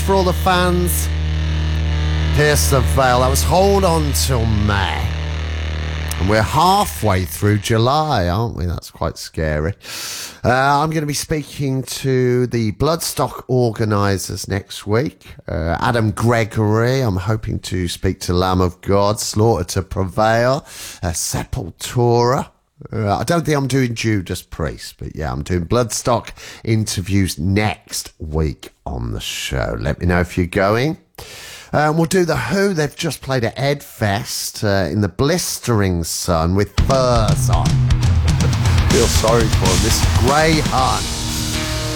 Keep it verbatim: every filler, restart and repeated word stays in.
for all the fans. Pierce the Veil. That was Hold On Till May. And we're halfway through July, aren't we? That's quite scary. Uh, I'm going to be speaking to the Bloodstock organisers next week. Uh, Adam Gregory. I'm hoping to speak to Lamb of God, Slaughter to Prevail, uh, Sepultura. Uh, I don't think I'm doing Judas Priest, but yeah, I'm doing Bloodstock interviews next week on the show. Let me know if you're going. Um, we'll do The Who. They've just played at Edfest uh, in the blistering sun with furs on. Feel sorry for them. This is Grey Hunt.